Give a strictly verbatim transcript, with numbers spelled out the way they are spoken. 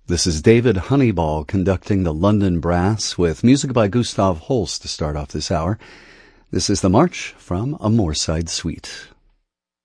This is David Honeyball conducting the London Brass with music by Gustav Holst to start off this hour. This is the March from a Moorside Suite.